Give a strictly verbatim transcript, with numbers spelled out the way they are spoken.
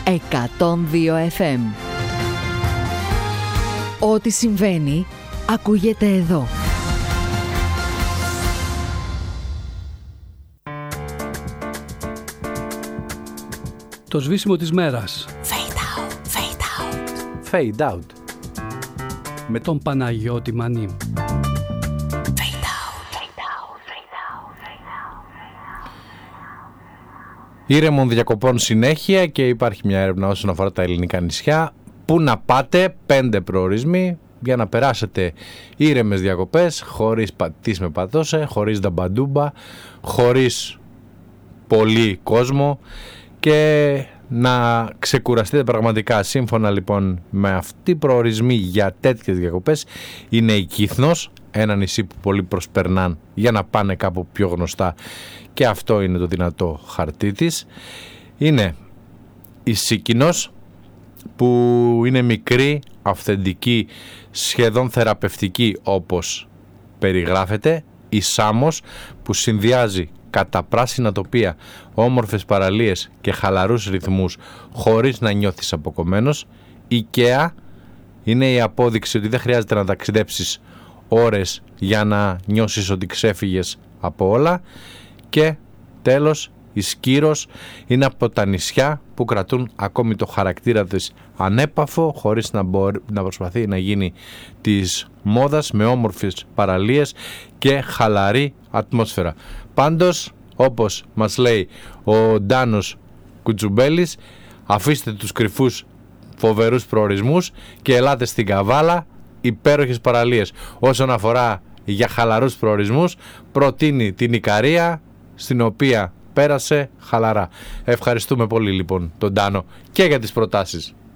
εκατόν δύο εφ εμ. Ό,τι συμβαίνει, ακούγεται εδώ. Το σβήσιμο της μέρας. Fade out, fade out. Fade out. Με τον Παναγιώτη Μανί. Ήρεμων διακοπών συνέχεια και υπάρχει μια έρευνα όσον αφορά τα ελληνικά νησιά. Πού να πάτε, πέντε προορισμοί για να περάσετε ήρεμες διακοπές, χωρίς πατής με πατώσε, χωρίς δαμπαντούμπα, χωρίς πολύ κόσμο και να ξεκουραστείτε πραγματικά. Σύμφωνα λοιπόν με αυτή προορισμοί για τέτοιες διακοπές είναι η Κύθνος, ένα νησί που πολλοί προσπερνάν για να πάνε κάπου πιο γνωστά και αυτό είναι το δυνατό χαρτί της. Είναι η Σίκινος που είναι μικρή, αυθεντική, σχεδόν θεραπευτική όπως περιγράφεται. Η Σάμος που συνδυάζει κατά πράσινα τοπία, όμορφες παραλίες και χαλαρούς ρυθμούς χωρίς να νιώθεις αποκομμένος. Η Καία είναι η απόδειξη ότι δεν χρειάζεται να ταξιδέψεις ώρες για να νιώσεις ότι ξέφυγες από όλα. Και τέλος η Σκύρος είναι από τα νησιά που κρατούν ακόμη το χαρακτήρα της ανέπαφο χωρίς να, μπορεί, να προσπαθεί να γίνει της μόδας, με όμορφες παραλίες και χαλαρή ατμόσφαιρα. Πάντως, όπως μας λέει ο Ντάνος Κουτσουμπέλης, αφήστε τους κρυφούς φοβερούς προορισμούς και ελάτε στην Καβάλα, υπέροχες παραλίες. Όσον αφορά για χαλαρούς προορισμούς, προτείνει την Ικαρία, στην οποία πέρασε χαλαρά. Ευχαριστούμε πολύ λοιπόν τον Ντάνο και για τις προτάσεις.